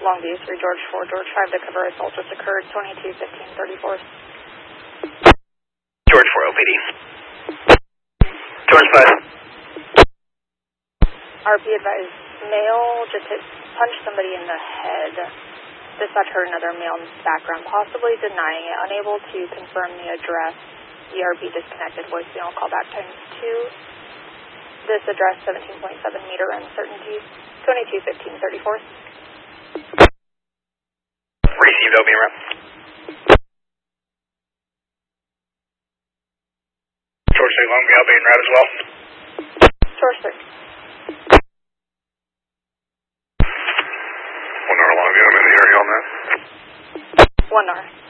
Longview 3 George 4 George 5 to cover assault just occurred, 22-15-34. George 4 LPD. George 5. RP advised, male just punched somebody in the head. Dispatch heard another male in the background, possibly denying it, unable to confirm the address. ERP disconnected, voicemail, callback times 2. This address, 17.7 meter uncertainty, 22-15-34. Received, open route. George 3 Longview, I'll be en route as well. George 3. 1 hour Longview, I'm in the area on that. 1 hour.